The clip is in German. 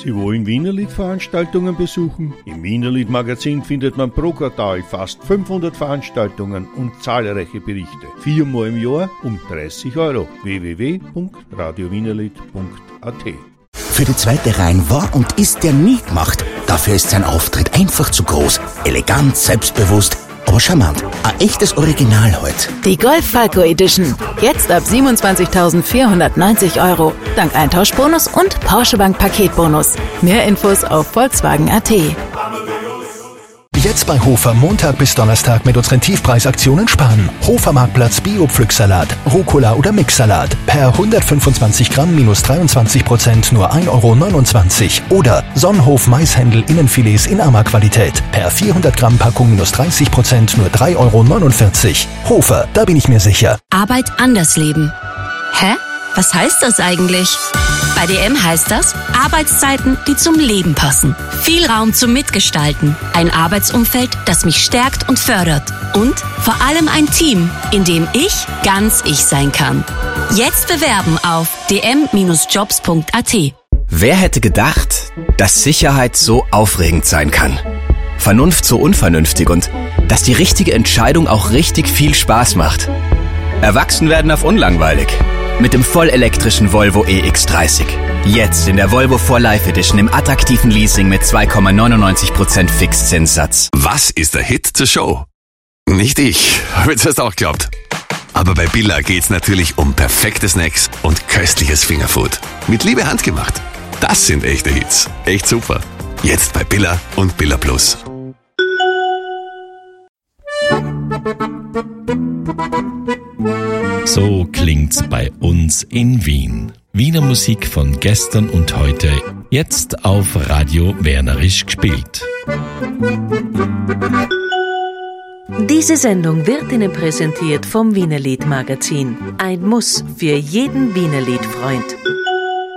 Sie wollen Wienerlied-Veranstaltungen besuchen? Im Wienerlied-Magazin findet man pro Quartal fast 500 Veranstaltungen und zahlreiche Berichte. 4-mal im Jahr um 30 €. www.radiowienerlied.at. Für die zweite Reihe war und ist der nie gemacht. Dafür ist sein Auftritt einfach zu groß. Elegant, selbstbewusst, aber charmant. Ein echtes Original heute. Die Golf Falco Edition. Jetzt ab 27.490 €. Dank Eintauschbonus und Porsche Bank Paketbonus. Mehr Infos auf Volkswagen.at. Jetzt bei Hofer Montag bis Donnerstag mit unseren Tiefpreisaktionen sparen. Hofer Marktplatz Bio-Pflücksalat, Rucola oder Mixsalat. Per 125 Gramm minus 23% nur 1,29 €. Oder Sonnenhof Maishändel Innenfilets in Ama-Qualität. Per 400 Gramm Packung minus 30% nur 3,49 €. Hofer, da bin ich mir sicher. Arbeit anders leben. Hä? Was heißt das eigentlich? Bei DM heißt das Arbeitszeiten, die zum Leben passen. Viel Raum zum Mitgestalten. Ein Arbeitsumfeld, das mich stärkt und fördert. Und vor allem ein Team, in dem ich ganz ich sein kann. Jetzt bewerben auf dm-jobs.at. Wer hätte gedacht, dass Sicherheit so aufregend sein kann? Vernunft so unvernünftig und dass die richtige Entscheidung auch richtig viel Spaß macht. Erwachsen werden auf unlangweilig. Mit dem vollelektrischen Volvo EX30. Jetzt in der Volvo 4Life Edition im attraktiven Leasing mit 2,99% Fixzinssatz. Was ist der Hit zur Show? Nicht ich, habe ich zuerst auch geglaubt. Aber bei Billa geht's natürlich um perfekte Snacks und köstliches Fingerfood. Mit Liebe handgemacht. Das sind echte Hits. Echt super. Jetzt bei Billa und Billa Plus. So klingt's bei uns in Wien. Wiener Musik von gestern und heute, jetzt auf Radio Wernerisch gespielt. Diese Sendung wird Ihnen präsentiert vom Wienerlied Magazin. Ein Muss für jeden Wienerlied-Freund.